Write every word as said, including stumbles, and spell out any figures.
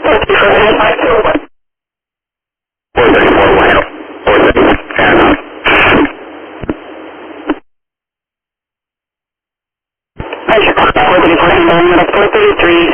four thirty-four, Wano. four thirty-four, Paramount. Hi, Chicago, four thirty-four, four thirty-three,